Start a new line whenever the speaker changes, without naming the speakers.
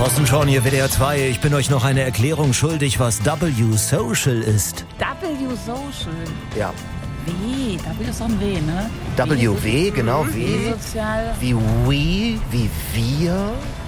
Thorsten Schorn hier, WDR 2. Ich bin euch noch eine Erklärung schuldig, was W-Social ist.
W-Social?
Ja.
W, W ist doch ein W, ne?
W, genau, W.
Wie sozial.
Wie we, wie wir.